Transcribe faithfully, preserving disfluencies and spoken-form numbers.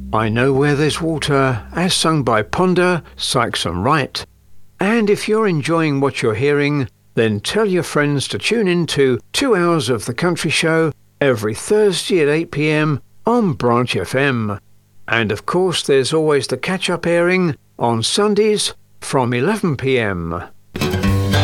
I Know Where There's Water, as sung by Ponder, Sykes and Wright. And if you're enjoying what you're hearing, then tell your friends to tune in to Two Hours of the Country Show every Thursday at eight p m on Branch F M. And of course there's always the catch-up airing on Sundays from eleven p m.